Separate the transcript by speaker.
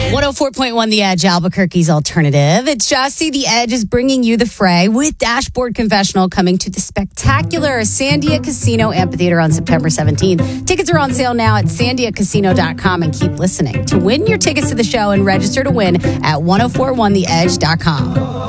Speaker 1: 104.1 The Edge, Albuquerque's alternative. It's Jesse. The Edge is bringing you the fray with Dashboard Confessional coming to the spectacular Sandia Casino Amphitheater on September 17th. Tickets are on sale now at sandiacasino.com, and keep listening to win your tickets to the show and register to win at 1041theedge.com.